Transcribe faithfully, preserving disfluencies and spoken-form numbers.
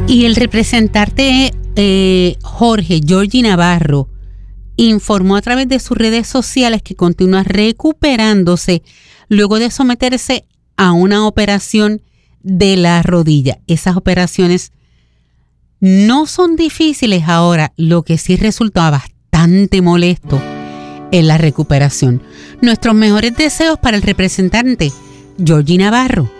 Y el representante eh, Jorge Georgie Navarro informó a través de sus redes sociales que continúa recuperándose luego de someterse a una operación de la rodilla. Esas operaciones no son difíciles ahora, lo que sí resulta bastante molesto es la recuperación. Nuestros mejores deseos para el representante Georgie Navarro.